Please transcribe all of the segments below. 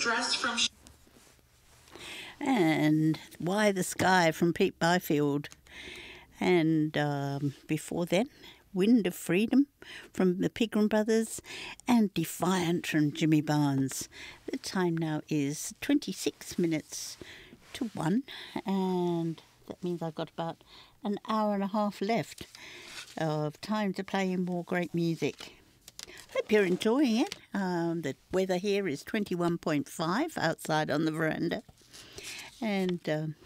dress from... And Why the Sky from Pete Byfield. And before then, Wind of Freedom from the Pegram Brothers and Defiant from Jimmy Barnes. The time now is 26 minutes to 1, and that means I've got about an hour and a half left of time to play more great music. Hope you're enjoying it. The weather here is 21.5 outside on the veranda. And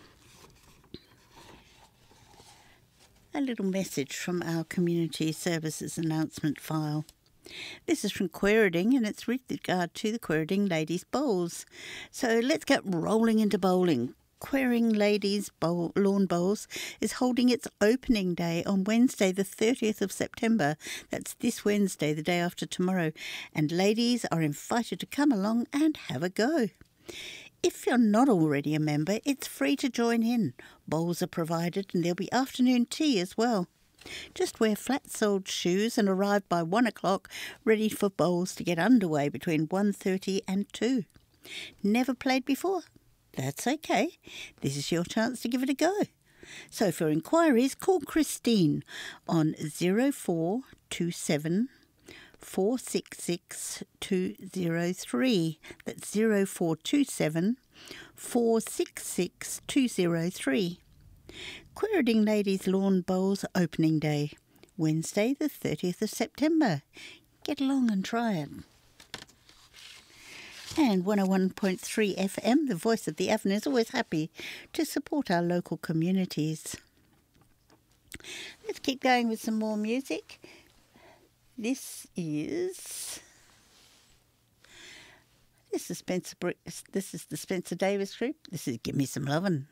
a little message from our community services announcement file. This is from Quairading, and it's with regard to the Quairading Ladies Bowls. So let's get rolling into bowling. Quairading Ladies Lawn Bowls is holding its opening day on Wednesday the 30th of September. That's this Wednesday, the day after tomorrow. And ladies are invited to come along and have a go. If you're not already a member, it's free to join in. Bowls are provided and there'll be afternoon tea as well. Just wear flat-soled shoes and arrive by 1 o'clock, ready for bowls to get underway between 1:30 and 2. Never played before? That's okay. This is your chance to give it a go. So for inquiries, call Christine on 0427 466 203. That's 0427 466 203. Quairading Ladies Lawn Bowls Opening Day, Wednesday the 30th of September. Get along and try it. And 101.3 FM, the voice of the Avon, is always happy to support our local communities. Let's keep going with some more music. This is the Spencer Davis Group. This is Give Me Some Lovin'.